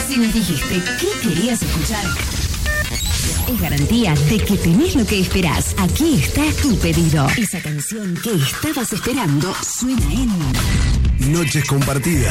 Si nos dijiste qué querías escuchar, es garantía de que tenés lo que esperás. Aquí está tu pedido. Esa canción que estabas esperando suena en Noches compartidas.